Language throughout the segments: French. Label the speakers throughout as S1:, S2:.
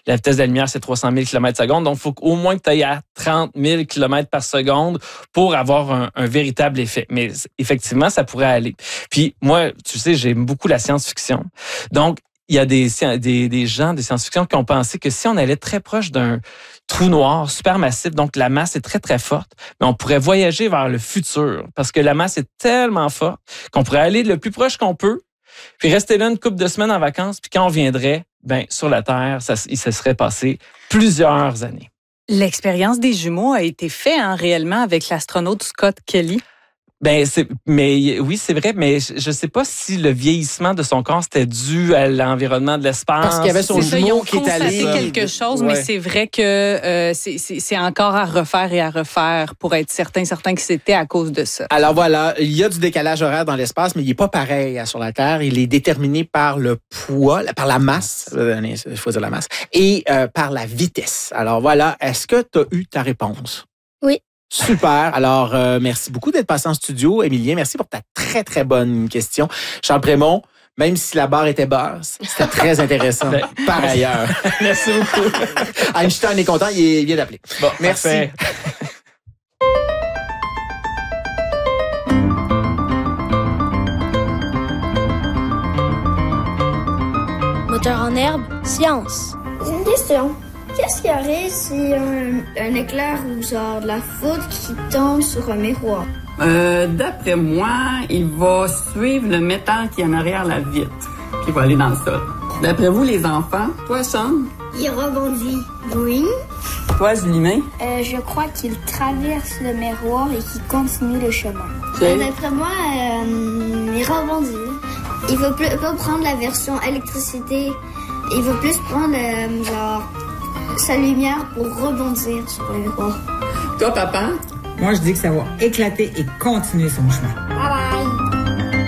S1: la vitesse de la lumière, c'est 300 000 km/s. Donc, il faut au moins que tu ailles à 30 000 km par seconde pour avoir un véritable effet. Mais effectivement, ça pourrait aller. Puis moi, tu sais, j'aime beaucoup la science-fiction. Donc, il y a des gens de science-fiction qui ont pensé que si on allait très proche d'un trou noir supermassif, donc la masse est très, très forte, mais on pourrait voyager vers le futur parce que la masse est tellement forte qu'on pourrait aller le plus proche qu'on peut, puis rester là une couple de semaines en vacances, puis quand on viendrait, sur la Terre, il se serait passé plusieurs années.
S2: L'expérience des jumeaux a été faite réellement avec l'astronaute Scott Kelly.
S1: Oui, c'est vrai, mais je sais pas si le vieillissement de son corps c'était dû à l'environnement de l'espace.
S3: Parce qu'il y avait son jumeau qui est allé.
S2: C'est quelque chose, mais c'est vrai que c'est encore à refaire pour être certain que c'était à cause de ça.
S3: Alors voilà, il y a du décalage horaire dans l'espace, mais il n'est pas pareil sur la Terre. Il est déterminé par le poids, par la masse, il faut dire la masse, et par la vitesse. Alors voilà, est-ce que tu as eu ta réponse?
S4: Oui.
S3: Super. Alors, merci beaucoup d'être passé en studio. Emilien, merci pour ta très, très bonne question. Charles Prémont, même si la barre était basse, c'était très intéressant. Par ailleurs.
S1: Merci beaucoup.
S3: Einstein est content, il vient d'appeler.
S1: Bon,
S3: merci.
S1: Parfait.
S4: Moteur en herbe, science.
S5: Une question. Qu'est-ce qui arrive si un éclair ou genre de la foudre qui tombe sur un miroir?
S6: D'après moi, il va suivre le métal qui est en arrière la vitre, qui va aller dans le sol. D'après vous, les enfants, toi, Sean?
S5: Il rebondit. Oui.
S6: Toi, Julie?
S5: Je crois qu'il traverse le miroir et qu'il continue le chemin.
S6: Okay.
S5: D'après moi, il rebondit. Il va pas prendre la version électricité. Il va plus prendre, sa lumière pour rebondir sur le miroir.
S6: Toi, papa?
S7: Moi, je dis que ça va éclater et continuer son chemin.
S5: Bye bye!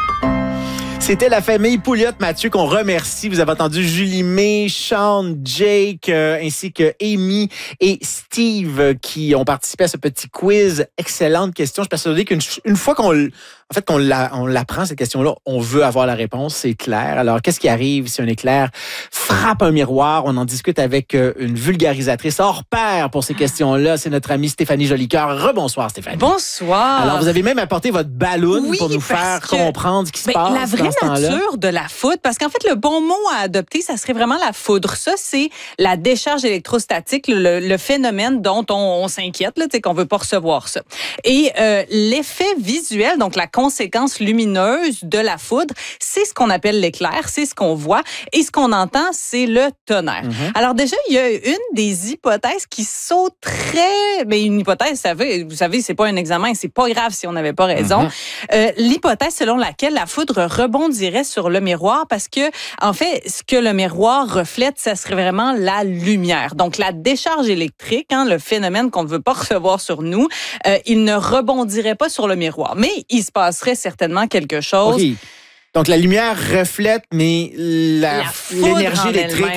S3: C'était la famille Pouliot-Mathieu qu'on remercie. Vous avez entendu Julie May, Sean, Jake, ainsi que Amy et Steve qui ont participé à ce petit quiz. Excellente question. Je suis persuadé qu'une fois qu'on l'apprend, cette question-là, on veut avoir la réponse, c'est clair. Alors, qu'est-ce qui arrive si un éclair frappe un miroir? On en discute avec une vulgarisatrice hors pair pour ces questions-là. C'est notre amie Stéphanie Jolicoeur. Rebonsoir, Stéphanie.
S2: Bonsoir.
S3: Alors, vous avez même apporté votre ballon pour nous faire comprendre ce qui se passe.
S2: La vraie
S3: dans ce temps-là.
S2: nature de la foudre, parce qu'en fait, le bon mot à adopter, ça serait vraiment la foudre. Ça, c'est la décharge électrostatique, le phénomène dont on s'inquiète, là, qu'on veut pas recevoir ça. Et l'effet visuel, donc la conséquence lumineuse de la foudre, c'est ce qu'on appelle l'éclair, c'est ce qu'on voit, et ce qu'on entend, c'est le tonnerre. Mm-hmm. Alors déjà, il y a une des hypothèses qui sauterait, mais une hypothèse, vous savez, c'est pas un examen, c'est pas grave si on n'avait pas raison. Mm-hmm. L'hypothèse selon laquelle la foudre rebondirait sur le miroir, parce que en fait, ce que le miroir reflète, ça serait vraiment la lumière. Donc la décharge électrique, le phénomène qu'on ne veut pas recevoir sur nous, il ne rebondirait pas sur le miroir, mais il se passerait certainement quelque chose.
S3: Okay. Donc, la lumière reflète, mais l'énergie électrique,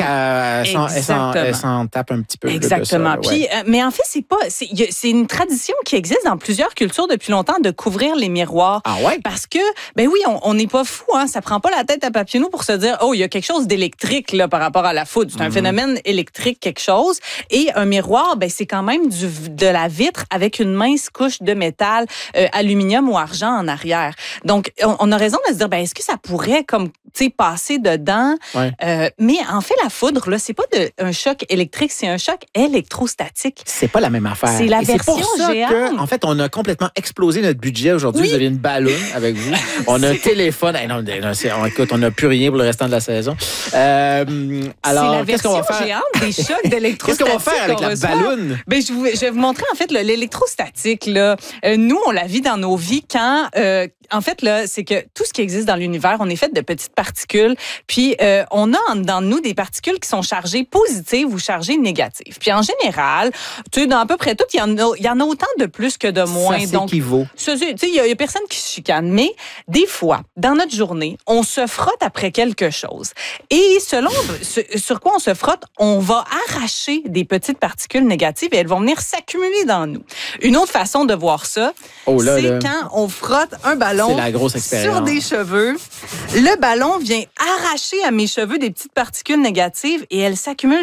S3: elle s'en tape un petit peu.
S2: Exactement.
S3: De ça, ouais.
S2: Puis, mais en fait, c'est une tradition qui existe dans plusieurs cultures depuis longtemps de couvrir les miroirs.
S3: Ah ouais?
S2: Parce que, oui, on n'est pas fou, ça prend pas la tête à Papineau pour se dire, il y a quelque chose d'électrique, là, par rapport à la foudre. C'est un phénomène électrique, quelque chose. Et un miroir, c'est quand même de la vitre avec une mince couche de métal, aluminium ou argent en arrière. Donc, on a raison de se dire, est-ce que ça pourrait passer dedans?
S3: Ouais.
S2: Mais en fait, la foudre, là, c'est pas un choc électrique, c'est un choc électrostatique.
S3: C'est pas la même affaire.
S2: C'est la version
S3: c'est pour ça
S2: géante.
S3: en fait, on a complètement explosé notre budget aujourd'hui. Oui. Vous avez une ballon avec vous. On a un téléphone. Écoute, on n'a plus rien pour le restant de la saison. Alors,
S2: c'est la version géante des chocs d'électrostatique.
S3: Qu'est-ce qu'on va faire avec la ballonne?
S2: Je vais vous montrer, en fait, l'électrostatique. Là, nous, on la vit dans nos vies quand... en fait, là, c'est que tout ce qui existe dans l'univers, on est fait de petites particules, puis on a dans nous des particules qui sont chargées positives ou chargées négatives. Puis en général, dans à peu près tout, il y en a autant de plus que de moins.
S3: Ça s'équivaut.
S2: Il y a personne qui se chicane, mais des fois, dans notre journée, on se frotte après quelque chose. Et selon sur quoi on se frotte, on va arracher des petites particules négatives et elles vont venir s'accumuler dans nous. Une autre façon de voir ça, c'est quand on frotte un ballon
S3: c'est la grosse expérience.
S2: Sur des cheveux. Le ballon vient arracher à mes cheveux des petites particules négatives et elles s'accumulent